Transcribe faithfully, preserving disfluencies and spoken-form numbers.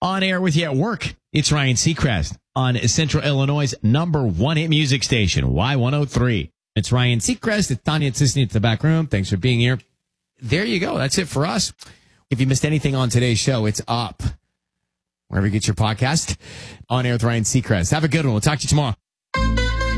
On air with you at work. It's Ryan Seacrest on Central Illinois' number one hit music station, Y one oh three. It's Ryan Seacrest. It's Tanya Tsisny at the back room. Thanks for being here. There you go. That's it for us. If you missed anything on today's show, it's up wherever you get your podcast. On air with Ryan Seacrest. Have a good one. We'll talk to you tomorrow.